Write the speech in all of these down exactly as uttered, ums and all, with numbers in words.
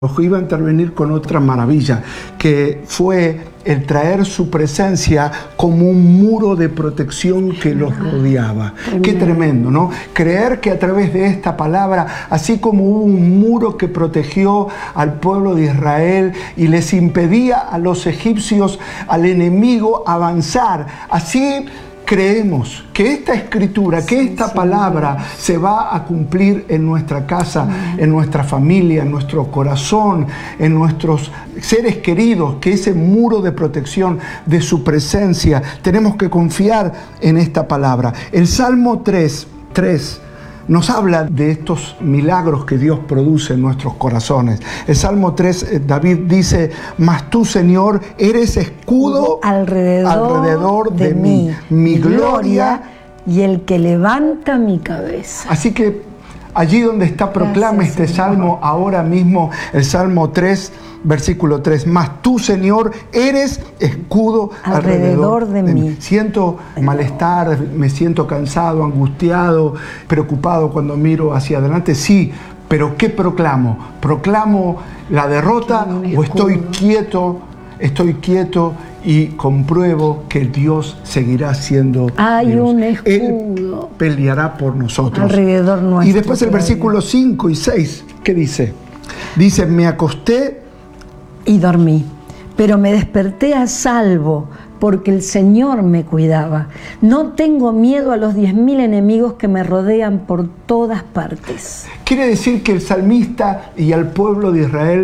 Iba a intervenir con otra maravilla, que fue el traer su presencia como un muro de protección que los rodeaba. Tremendo. Qué tremendo, ¿no? Creer que a través de esta palabra, así como hubo un muro que protegió al pueblo de Israel y les impedía a los egipcios, al enemigo, avanzar, así creemos que esta escritura, que esta sí, palabra sí. se va a cumplir en nuestra casa, en nuestra familia, en nuestro corazón, en nuestros seres queridos, que ese muro de protección de su presencia, tenemos que confiar en esta palabra. El Salmo tres, tres nos habla de estos milagros que Dios produce en nuestros corazones. El Salmo tres, David dice: mas tú, Señor, eres escudo alrededor, alrededor de, de mí, mi, mi gloria y el que levanta mi cabeza. Así que allí donde está, proclama Gracias, este Señor. Salmo ahora mismo, el Salmo tres, versículo tres. Mas tú, Señor, eres escudo alrededor, alrededor de, de mí. mí. Siento malestar, me siento cansado, angustiado, preocupado cuando miro hacia adelante. Sí, pero ¿qué proclamo? ¿Proclamo la derrota o estoy quieto? Estoy quieto y compruebo que Dios seguirá siendo Hay Dios. un escudo. Él peleará por nosotros. Alrededor nuestro. Y después el versículo cinco y seis, ¿qué dice? Dice: me acosté y dormí, pero me desperté a salvo, porque el Señor me cuidaba. No tengo miedo a los diez mil enemigos que me rodean por todas partes. Quiere decir que el salmista y al pueblo de Israel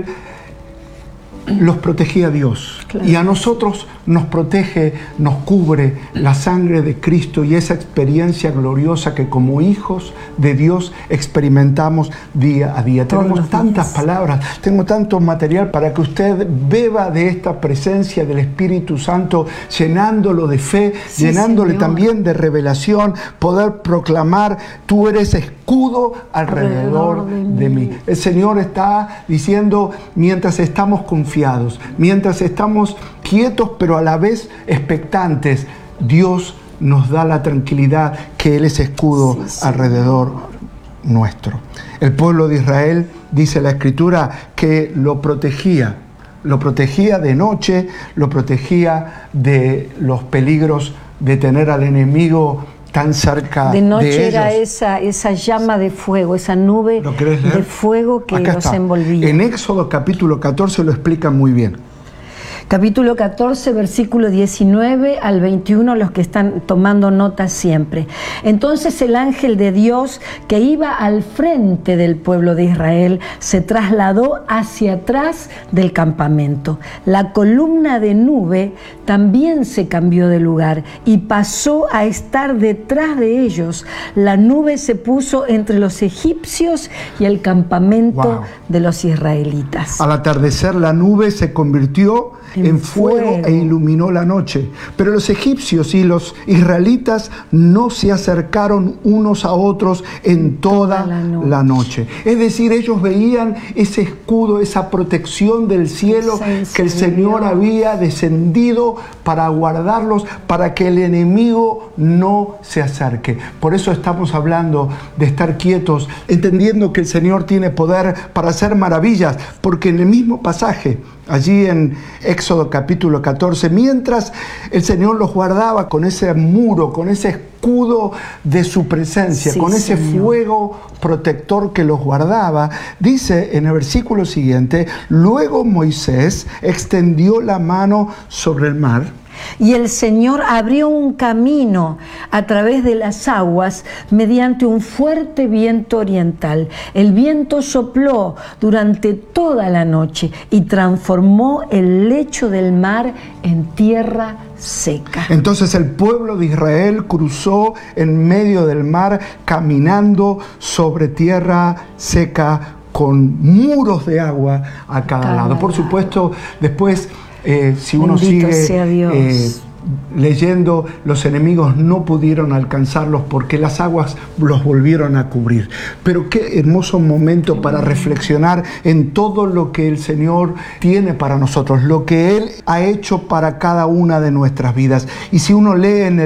los protegía Dios. Claro. Y a nosotros nos protege, nos cubre la sangre de Cristo y esa experiencia gloriosa que como hijos de Dios experimentamos día a día. Todos Tenemos tantas días. palabras, tengo tanto material para que usted beba de esta presencia del Espíritu Santo, llenándolo de fe, sí, llenándole Señor. también de revelación, poder proclamar: tú eres escudo alrededor, alrededor de, de mí. mí. El Señor está diciendo, mientras estamos confiados, mientras estamos quietos pero a la vez expectantes, Dios nos da la tranquilidad que Él es escudo sí, alrededor nuestro. El pueblo de Israel, dice la Escritura, que lo protegía, lo protegía de noche, lo protegía de los peligros de tener al enemigo tan cerca de ellos. De noche era esa, esa llama de fuego, esa nube de fuego que Acá los está. envolvía. En Éxodo capítulo catorce lo explica muy bien. Capítulo catorce, versículo diecinueve al veintiuno, los que están tomando nota siempre. Entonces el ángel de Dios que iba al frente del pueblo de Israel se trasladó hacia atrás del campamento. La columna de nube también se cambió de lugar y pasó a estar detrás de ellos. La nube se puso entre los egipcios y el campamento wow. de los israelitas. Al atardecer la nube se convirtió en, en fuego, fuego e iluminó la noche. Pero los egipcios y los israelitas no se acercaron unos a otros en toda, toda la, noche. la noche. Es decir, ellos veían ese escudo, esa protección del cielo sí, que el Señor había descendido para guardarlos, para que el enemigo no se acerque. Por eso estamos hablando de estar quietos, entendiendo que el Señor tiene poder para hacer maravillas, porque en el mismo pasaje, allí en Éxodo capítulo catorce, mientras el Señor los guardaba con ese muro, con ese escudo de su presencia, sí, con ese Señor. fuego protector que los guardaba, dice en el versículo siguiente: luego Moisés extendió la mano sobre el mar, y el Señor abrió un camino a través de las aguas mediante un fuerte viento oriental. El viento sopló durante toda la noche y transformó el lecho del mar en tierra seca. Entonces el pueblo de Israel cruzó en medio del mar, caminando sobre tierra seca, con muros de agua a cada, cada lado. Por supuesto, después Eh, si uno Bendito sigue eh, leyendo, los enemigos no pudieron alcanzarlos porque las aguas los volvieron a cubrir. Pero qué hermoso momento para reflexionar en todo lo que el Señor tiene para nosotros, lo que Él ha hecho para cada una de nuestras vidas. Y si uno lee en el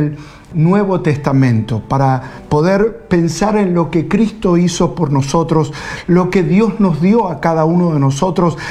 Nuevo Testamento, para poder pensar en lo que Cristo hizo por nosotros, lo que Dios nos dio a cada uno de nosotros,